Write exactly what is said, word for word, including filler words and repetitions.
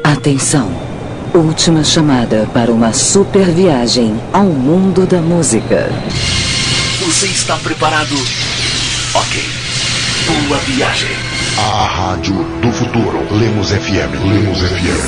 Atenção. Última chamada para uma super viagem ao mundo da música. Você está preparado? Ok. Boa viagem. A rádio do futuro. Lemos F M. Lemos F M.